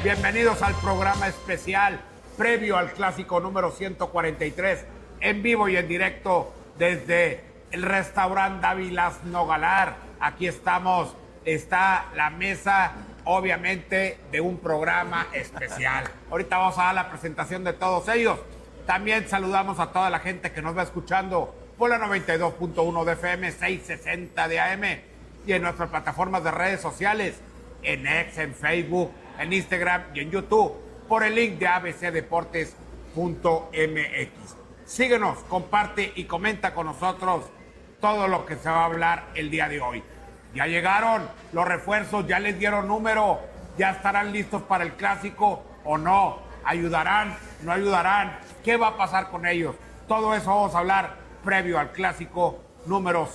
Bienvenidos al programa especial previo al clásico número 143, en vivo y en directo desde el restaurante Dávilas Nogalar. Aquí estamos, está la mesa, obviamente, de un programa especial. Ahorita vamos a dar la presentación de todos ellos. También saludamos a toda la gente que nos va escuchando por la 92.1 de FM, 660 de AM y en nuestras plataformas de redes sociales, en X, en Facebook, en Instagram y en YouTube, por el link de abcdeportes.mx. Síguenos, comparte y comenta con nosotros todo lo que se va a hablar el día de hoy. Ya llegaron los refuerzos, ya les dieron número, ya estarán listos para el clásico o no, ayudarán, no ayudarán, qué va a pasar con ellos. Todo eso vamos a hablar previo al clásico número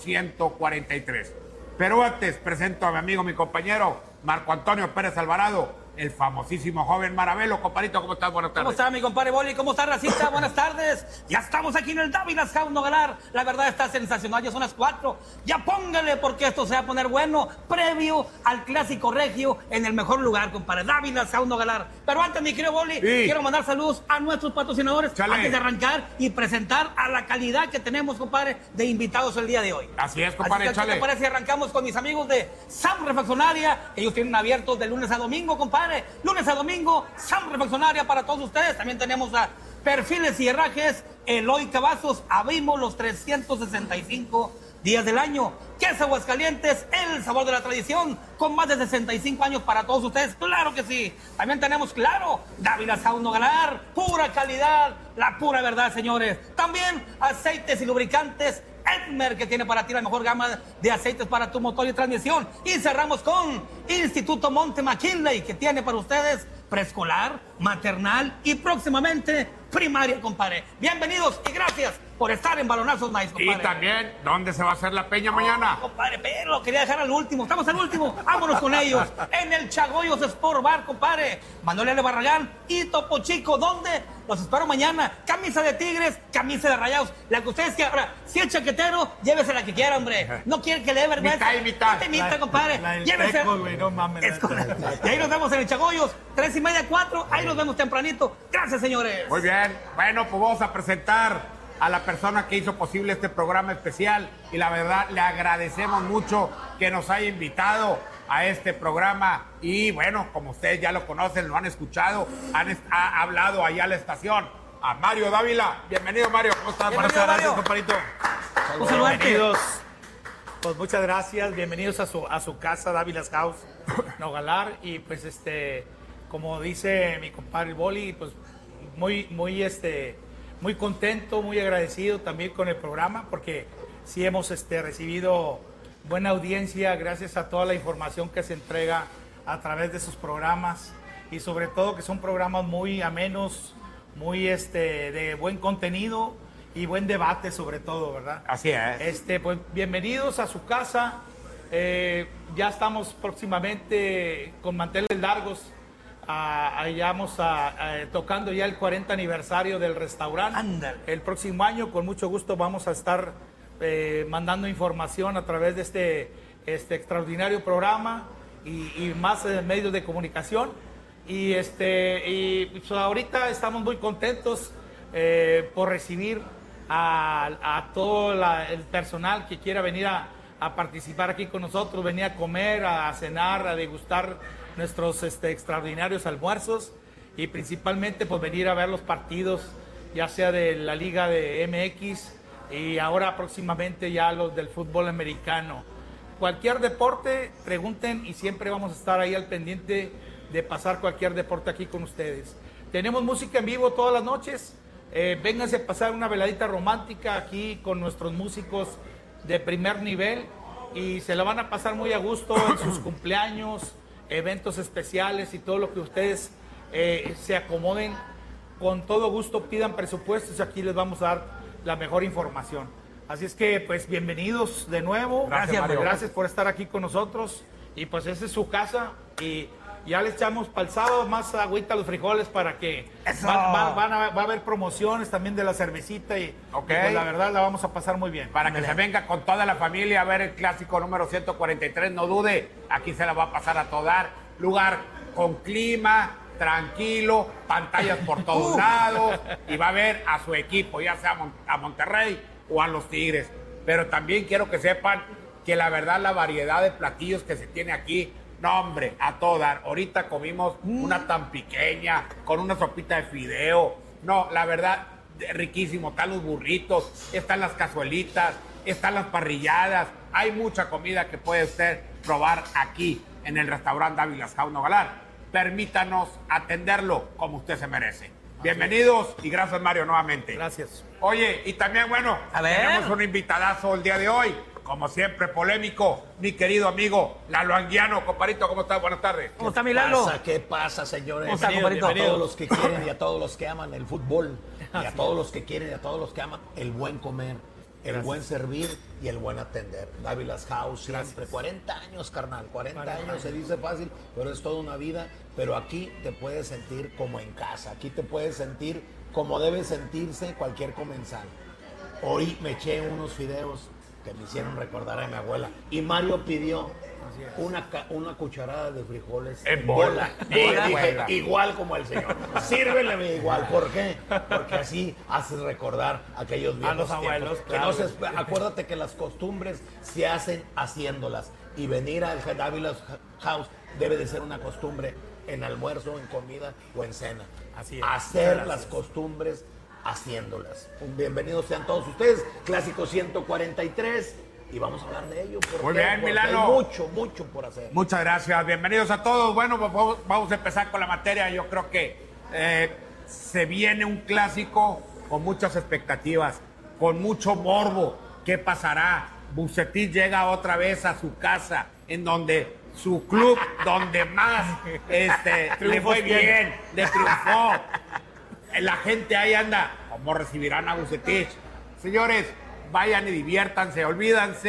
143. Pero antes presento a mi amigo, mi compañero, Marco Antonio Pérez Alvarado, el famosísimo joven Maravelo. Compadrito, ¿cómo estás? Buenas tardes. ¿Cómo está mi compadre Boli? ¿Cómo está, racista? Buenas tardes. Ya estamos aquí en el Dávilas Nogalar. La verdad está sensacional, ya son las 4. Ya póngale porque esto se va a poner bueno, previo al clásico regio en el mejor lugar, compadre. Dávilas Nogalar. Pero antes, mi querido Boli, quiero mandar saludos a nuestros patrocinadores. Chale. Antes de arrancar y presentar a la calidad que tenemos, compadre, de invitados el día de hoy. Así es, compadre. Así que, ¿qué te parece si arrancamos con mis amigos de Sam Refaccionaria? Ellos tienen abiertos de lunes a domingo, compadre. Lunes a domingo, Sam Refaccionaria para todos ustedes. También tenemos a Perfiles y Herrajes, Eloy Cavazos. Abrimos los 365 días del año. Queso Aguascalientes, el sabor de la tradición, con más de 65 años para todos ustedes. ¡Claro que sí! También tenemos, claro, Dávilas Nogalar, pura calidad, la pura verdad, señores. También aceites y lubricantes Edmer, que tiene para ti la mejor gama de aceites para tu motor y transmisión. Y cerramos con Instituto Monte McKinley, que tiene para ustedes preescolar, maternal y próximamente primaria, compadre. Bienvenidos y gracias por estar en Balonazos Nice, compadre. Y también, ¿dónde se va a hacer la peña mañana? Compadre, pero lo quería dejar al último. Estamos al último. Vámonos con ellos. En el Chagoyos Sport Bar, compadre. Manuel L. Barragán y Topo Chico. ¿Dónde? Los espero mañana. Camisa de Tigres, camisa de Rayados. La que ustedes quieran. Ahora, si es chaquetero, llévese la que quiera, hombre. No quieren que le dé vergüenza. Mitad y mitad. No te minta, compadre. Llévese. No mames. Es correcto. Y ahí nos vemos en el Chagoyos. 3:30, 4. Ahí nos vemos tempranito. Gracias, señores. Muy bien. Bueno, pues vamos a presentar a la persona que hizo posible este programa especial y la verdad le agradecemos mucho que nos haya invitado a este programa y bueno, como ustedes ya lo conocen, lo han escuchado, ha hablado allá a la estación, a Mario Dávila. Bienvenido, Mario. ¿Cómo estás? Bienvenido, Muchas gracias, Mario. compadrito. Un saludo. Bienvenidos. Pues muchas gracias, bienvenidos a su casa, Dávilas House Nogalar. Y pues como dice mi compadre el Boli, pues muy contento, muy agradecido también con el programa, porque sí hemos recibido buena audiencia gracias a toda la información que se entrega a través de sus programas y sobre todo que son programas muy amenos, muy de buen contenido y buen debate sobre todo, ¿verdad? Así es. Pues bienvenidos a su casa. Ya estamos próximamente con manteles largos. Allá vamos tocando ya el 40 aniversario del restaurante. Ándale. El próximo año, con mucho gusto, vamos a estar mandando información a través de este extraordinario programa y más medios de comunicación. Y pues ahorita estamos muy contentos por recibir a todo el personal que quiera venir a participar aquí con nosotros, venir a comer, a cenar, a degustar nuestros extraordinarios almuerzos y principalmente pues venir a ver los partidos, ya sea de la Liga de MX y ahora próximamente ya los del fútbol americano. Cualquier deporte, pregunten y siempre vamos a estar ahí al pendiente de pasar cualquier deporte aquí con ustedes. Tenemos música en vivo todas las noches. Vénganse a pasar una veladita romántica aquí con nuestros músicos de primer nivel y se la van a pasar muy a gusto en sus cumpleaños, eventos especiales y todo lo que ustedes se acomoden. Con todo gusto pidan presupuestos y aquí les vamos a dar la mejor información. Así es que pues bienvenidos de nuevo. Gracias, Mario. Gracias por estar aquí con nosotros y pues esa es su casa y ya le echamos para el sábado más agüita a los frijoles para que va a haber promociones también de la cervecita y pues la verdad la vamos a pasar muy bien. Para que se venga con toda la familia a ver el clásico número 143, no dude, aquí se la va a pasar a todo dar. Lugar con clima, tranquilo, pantallas por todos lados, y va a ver a su equipo, ya sea a Monterrey o a los Tigres. Pero también quiero que sepan que la verdad la variedad de platillos que se tiene aquí, no hombre, a todo dar. Ahorita comimos una tan pequeña, con una sopita de fideo. No, la verdad, riquísimo. Están los burritos, están las cazuelitas, están las parrilladas. Hay mucha comida que puede usted probar aquí en el restaurante Dávilas House Nogalar. Permítanos atenderlo como usted se merece. Bienvenidos y gracias, Mario, nuevamente. Gracias. Oye, y también, bueno, tenemos un invitadazo el día de hoy. Como siempre, polémico, mi querido amigo Lalo Anguiano. Comparito, ¿cómo estás? Buenas tardes. ¿Cómo está mi Lalo? ¿Qué pasa, señores? ¿Cómo está, compadrito? A todos los que quieren y a todos los que aman el fútbol, y a todos los que quieren y a todos los que aman el buen comer, el buen servir y el buen atender. Dávilas House, siempre. 40 años, carnal. 40 años se dice fácil, pero es toda una vida. Pero aquí te puedes sentir como en casa. Aquí te puedes sentir como debe sentirse cualquier comensal. Hoy me eché unos fideos que me hicieron recordar a mi abuela. Y Mario pidió una cucharada de frijoles en bola. Y dije, igual como el señor. Sírvele igual. ¿Por qué? Porque así haces recordar aquellos viejos los abuelos, tiempos. claro. Acuérdate que las costumbres se hacen haciéndolas. Y venir al Dávilas House debe de ser una costumbre en almuerzo, en comida o en cena. Así es. Hacer las costumbres haciéndolas. Bienvenidos sean todos ustedes. Clásico 143. Y vamos a hablar de ello. Muy bien, Milano. Hay mucho por hacer. Muchas gracias. Bienvenidos a todos. Bueno, pues vamos a empezar con la materia. Yo creo que se viene un clásico con muchas expectativas, con mucho morbo. ¿Qué pasará? Bucetich llega otra vez a su casa, en donde su club, donde más le fue bien, le triunfó. La gente ahí anda. ¿Cómo recibirán a Bucetich? Señores, vayan y diviértanse, olvídense